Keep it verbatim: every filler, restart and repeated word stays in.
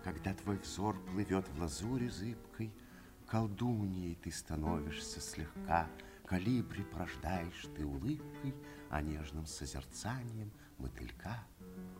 Когда твой взор плывет в лазури зыбкой, колдуньей ты становишься слегка, колибри порождаешь ты улыбкой, а нежным созерцанием мотылька.